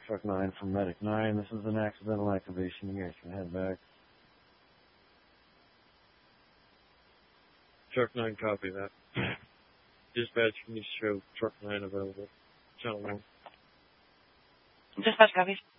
Truck 9 from Medic 9. This is an accidental activation. You guys can head back. Truck 9, copy that. Dispatch, can you show Truck 9 available? Channel 1. Dispatch, copy.